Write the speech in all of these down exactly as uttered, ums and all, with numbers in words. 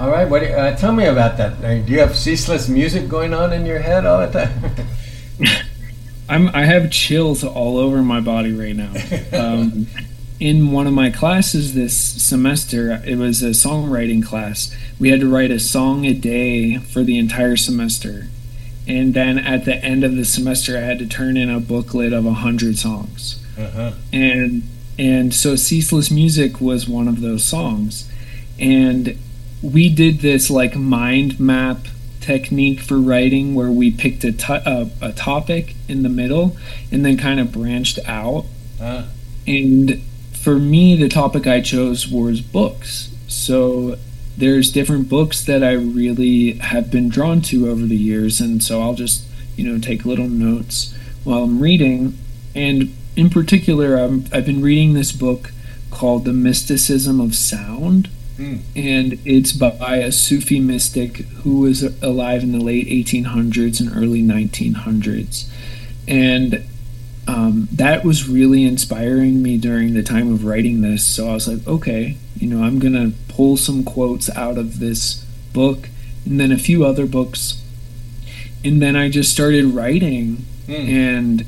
All right. What? do- Uh, tell me about that. Uh, Do you have ceaseless music going on in your head all the time? I'm I have chills all over my body right now. Um, in one of my classes this semester, it was a songwriting class. We had to write a song a day for the entire semester. And then at the end of the semester, I had to turn in a booklet of a hundred songs. Uh-huh. And and so Ceaseless Music was one of those songs. And we did this like mind map technique for writing where we picked a, to- a, a topic in the middle and then kind of branched out. Uh, And for me, the topic I chose was books. So there's different books that I really have been drawn to over the years. And so I'll just, you know, take little notes while I'm reading. And in particular, I'm, I've been reading this book called The Mysticism of Sound. hmm. And it's by a Sufi mystic who was alive in the late eighteen hundreds and early nineteen hundreds. And um, that was really inspiring me during the time of writing this. So I was like, okay, you know, I'm going to pull some quotes out of this book and then a few other books. And then I just started writing. Hmm. And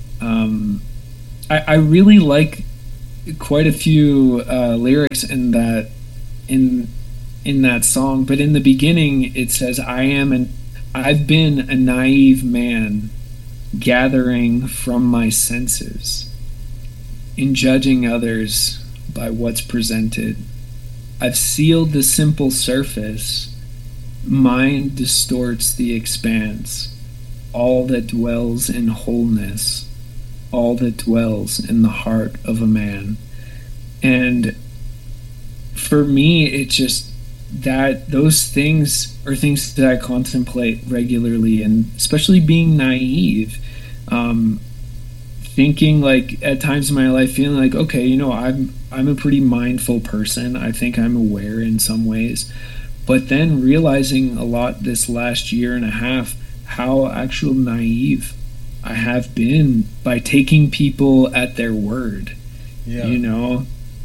um, I, I really like quite a few uh, lyrics in that in in that song. But in the beginning, it says, "I am an I've been a naive man, gathering from my senses, in judging others by what's presented. I've sealed the simple surface. Mind distorts the expanse. All that dwells in wholeness, all that dwells in the heart of a man." And for me, it just that those things are things that I contemplate regularly, and especially being naive, um, thinking like at times in my life, feeling like, okay, you know, I'm I'm a pretty mindful person. I think I'm aware in some ways, but then realizing a lot this last year and a half how actual naive I have been by taking people at their word, Yeah. you know,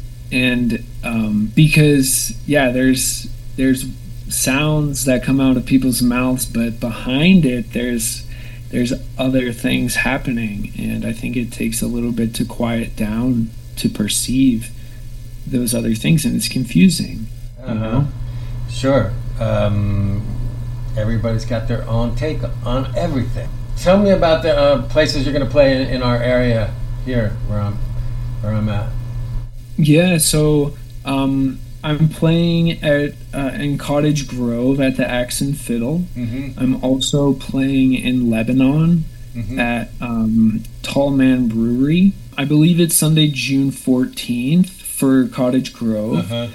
and um, because yeah, there's there's sounds that come out of people's mouths, but behind it there's there's other things happening, and I think it takes a little bit to quiet down to perceive those other things, and it's confusing, you Uh-huh. know. Sure. Um, everybody's got their own take on everything. Tell me about the uh, places you're going to play in, in our area here, where I'm, where I'm at. Yeah, so um, I'm playing at uh, in Cottage Grove at the Axe and Fiddle. Mm-hmm. I'm also playing in Lebanon Mm-hmm. at um, Tall Man Brewery. I believe it's Sunday, June fourteenth for Cottage Grove. Uh-huh.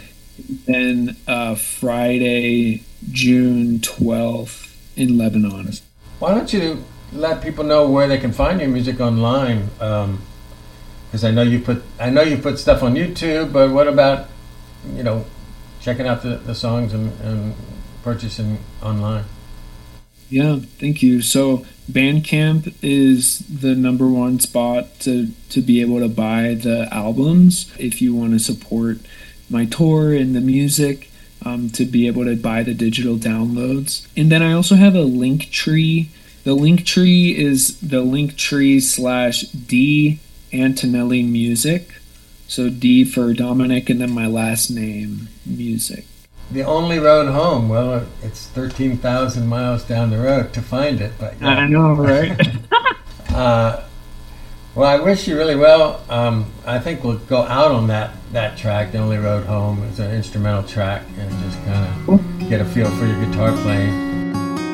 Then uh, Friday, June twelfth in Lebanon. Why don't you let people know where they can find your music online? Because I know you put I know you put stuff on YouTube, but what about, you know, checking out the, the songs and, and purchasing online? Yeah, thank you. So Bandcamp is the number one spot to, to be able to buy the albums if you want to support my tour and the music, um, to be able to buy the digital downloads. And then I also have a link tree. The link tree is the link tree slash D Antonelli Music. So D for Dominic and then my last name, Music. The only road home. Well, it's thirteen thousand miles down the road to find it. But yeah. I know, right? Uh, well, I wish you really well. Um, I think we'll go out on that, that track, The Only Road Home. It's an instrumental track, and just kind of get a feel for your guitar playing.